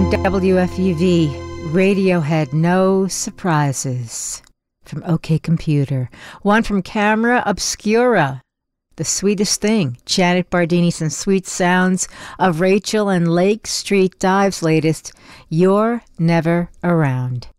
WFUV, Radiohead, No Surprises. From OK Computer. One from Camera Obscura, The Sweetest Thing. Janet Bardini, some sweet sounds of Rachel and Lake Street Dive's latest, You're Never Around.